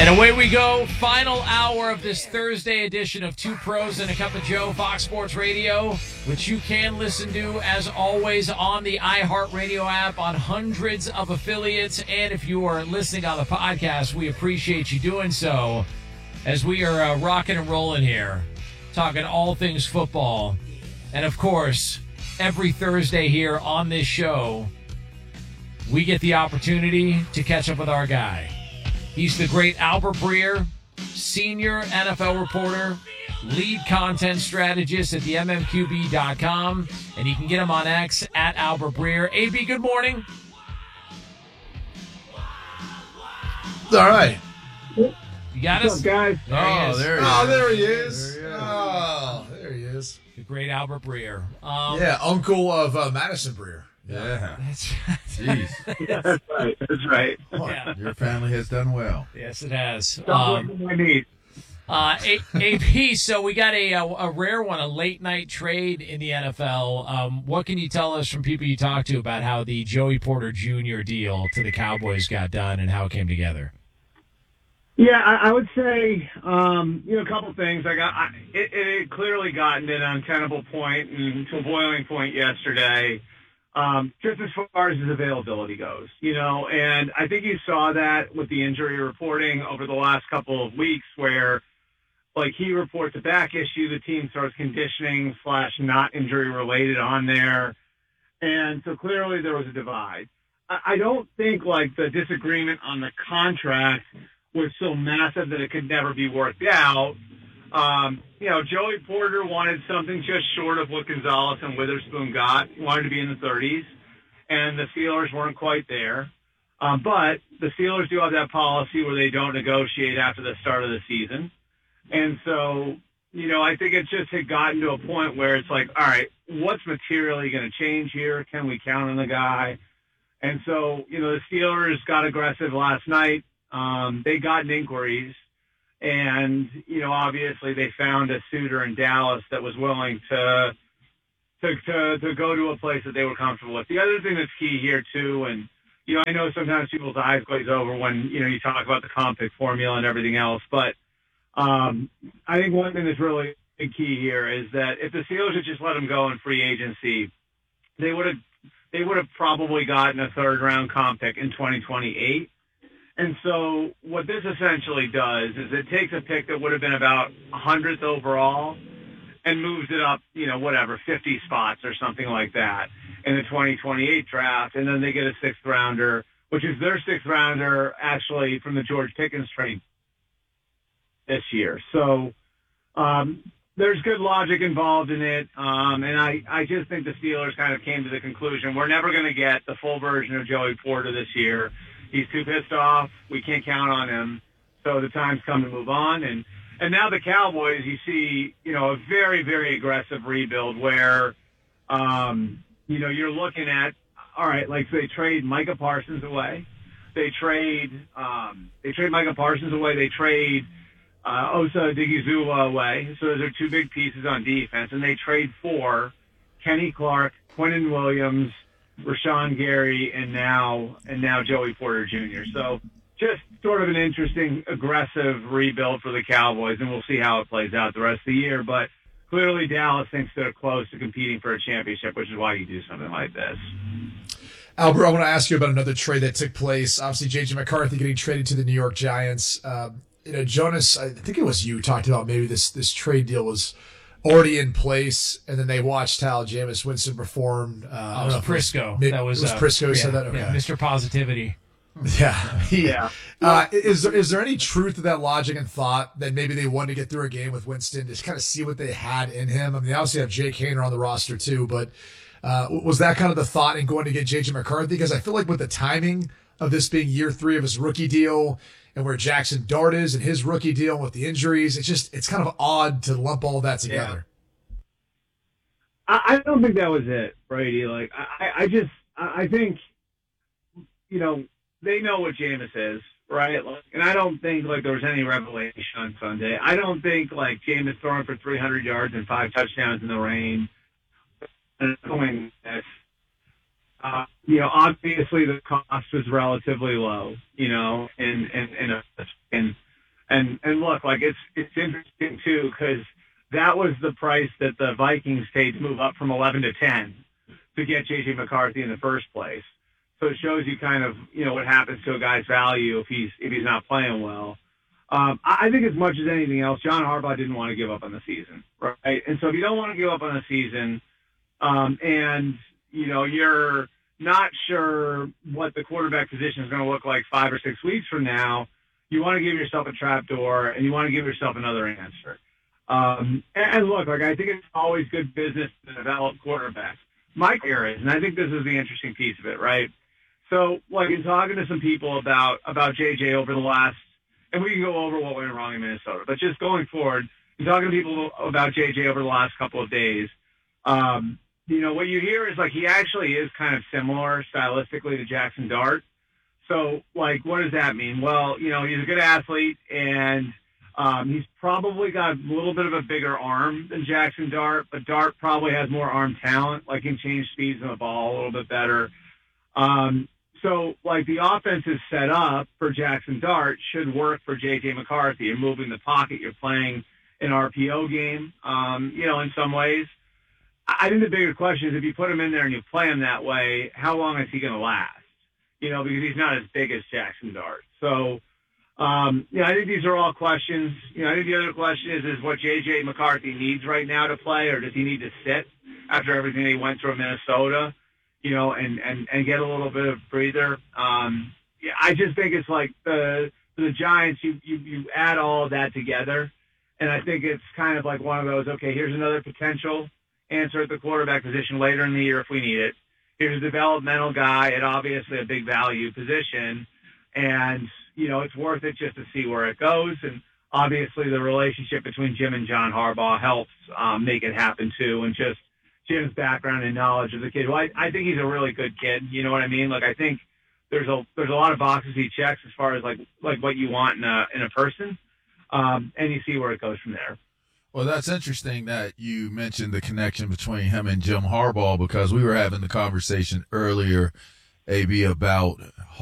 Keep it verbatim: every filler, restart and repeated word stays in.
And away we go. Final hour of this Thursday edition of Two Pros and a Cup of Joe, Fox Sports Radio, which you can listen to, as always, on the iHeartRadio app, on hundreds of affiliates. And if you are listening on the podcast, we appreciate you doing so as we are uh, rocking and rolling here, talking all things football. And, of course, every Thursday here on this show, we get the opportunity to catch up with our guy. He's the great Albert Breer, senior N F L reporter, lead content strategist at the M M Q B dot com, and you can get him on X at Albert Breer. A B, good morning. All right. You got What's us? up, guys? There oh, he is. there he oh, is. There he is. There he is. Oh, there he is. The great Albert Breer. Um, yeah, uncle of uh, Madison Breer. Yeah. That's, Jeez. Yeah, that's right. That's right. yeah. Your family has done well. Yes, it has. That's Um, what I need. Uh, A- AP, so we got a, a a rare one, a late night trade in the N F L. Um, what can you tell us from people you talked to about how the Joey Porter Junior deal to the Cowboys got done and how it came together? Yeah, I, I would say, um, you know, a couple things. I got I, it, it had clearly gotten to an untenable point and to a boiling point yesterday, um, just as far as his availability goes, you know. And I think you saw that with the injury reporting over the last couple of weeks, where, like, he reports a back issue, the team starts conditioning slash not injury related on there, and so clearly there was a divide. I, I don't think like the disagreement on the contract was so massive that it could never be worked out. Um, you know, Joey Porter wanted something just short of what Gonzalez and Witherspoon got. He wanted to be in the thirties, and the Steelers weren't quite there. Um, but the Steelers do have that policy where they don't negotiate after the start of the season. And so, you know, I think it just had gotten to a point where it's like, all right, what's materially going to change here? Can we count on the guy? And so, you know, the Steelers got aggressive last night. Um, they got inquiries, and, you know, obviously they found a suitor in Dallas that was willing to, to, to, to go to a place that they were comfortable with. The other thing that's key here, too, and, you know, I know sometimes people's eyes glaze over when, you know, you talk about the comp pick formula and everything else, but um, I think one thing that's really key here is that if the Steelers had just let him go in free agency, they would have, they would have probably gotten a third round comp pick in twenty twenty-eight. And so what this essentially does is it takes a pick that would have been about one hundredth overall and moves it up, you know, whatever, fifty spots or something like that in the twenty twenty-eight draft. And then they get a sixth rounder, which is their sixth rounder actually from the George Pickens trade this year. So um, there's good logic involved in it. Um, and I, I just think the Steelers kind of came to the conclusion we're never going to get the full version of Joey Porter this year. He's too pissed off. We can't count on him. So the time's come to move on. And, and now the Cowboys, you see, you know, a very, very aggressive rebuild where, um, you know, you're looking at, all right, like they trade Micah Parsons away. They trade, um, they trade Micah Parsons away. They trade uh, Osa Odigizua away. So those are two big pieces on defense. And they trade for Kenny Clark, Quinnen Williams, Rashawn Gary, and now and now Joey Porter Junior So just sort of an interesting, aggressive rebuild for the Cowboys, and we'll see how it plays out the rest of the year. But clearly Dallas thinks they're close to competing for a championship, which is why you do something like this. Albert, I want to ask you about another trade that took place. Obviously, J J McCarthy getting traded to the New York Giants. Um, you know, Jonas, I think it was you talked about maybe this this trade deal was already in place, and then they watched how Jameis Winston performed. Uh, I That was Prisco. Maybe, that was, it was uh, Prisco who yeah, said that? Okay. yeah, Mister Positivity. Yeah. He, Yeah. Uh, is there is there any truth to that logic and thought that maybe they wanted to get through a game with Winston, just kind of see what they had in him? I mean, they obviously have Jake Haener on the roster too, but uh, was that kind of the thought in going to get J J McCarthy? Because I feel like with the timing of this being year three of his rookie deal and where Jackson Dart is and his rookie deal with the injuries, it's just it's kind of odd to lump all that together. Yeah. I, I don't think that was it, Brady. Like, I, I just, I think, you know, they know what Jameis is, right? Like, and I don't think, like, there was any revelation on Sunday. I don't think, like, Jameis throwing for three hundred yards and five touchdowns in the rain and going this. Uh, you know, obviously the cost was relatively low, you know, and, and, and, and look, like it's it's interesting too because that was the price that the Vikings paid to move up from eleven to ten to get J J McCarthy in the first place. So it shows you kind of, you know, what happens to a guy's value if he's if he's not playing well. Um, I, I think as much as anything else, John Harbaugh didn't want to give up on the season, right? And so if you don't want to give up on the season, um, and you know you're not sure what the quarterback position is going to look like five or six weeks from now, you want to give yourself a trapdoor and you want to give yourself another answer. Um, and, and look, like I think it's always good business to develop quarterbacks. My care is, and I think this is the interesting piece of it, right? So, like in talking to some people about about J J over the last, and we can go over what went wrong in Minnesota, but just going forward, in talking to people about J J over the last couple of days, um, you know, what you hear is like he actually is kind of similar stylistically to Jackson Dart. So, like, what does that mean? Well, you know, he's a good athlete, and um, he's probably got a little bit of a bigger arm than Jackson Dart, but Dart probably has more arm talent, like can change speeds in the ball a little bit better. Um, so, like, the offense is set up for Jackson Dart should work for J J McCarthy. You're moving the pocket. You're playing an R P O game, um, you know, in some ways. I think the bigger question is if you put him in there and you play him that way, how long is he going to last? You know, because he's not as big as Jackson Dart. So, um, you know, I think these are all questions. You know, I think the other question is, is what J J McCarthy needs right now to play, or does he need to sit after everything he went through in Minnesota, you know, and, and, and get a little bit of breather? Um, yeah, I just think it's like the, the Giants, you, you, you add all of that together, and I think it's kind of like one of those, okay, here's another potential answer at the quarterback position later in the year if we need it. Here's a developmental guy at obviously a big value position, and, you know, it's worth it just to see where it goes. And obviously the relationship between Jim and John Harbaugh helps um, make it happen too, and just Jim's background and knowledge of the kid. Well, I, I think he's a really good kid. You know what I mean? Like, I think there's a there's a lot of boxes he checks as far as like like what you want in a in a person, um, and you see where it goes from there. Well, that's interesting that you mentioned the connection between him and Jim Harbaugh, because we were having the conversation earlier, A B, about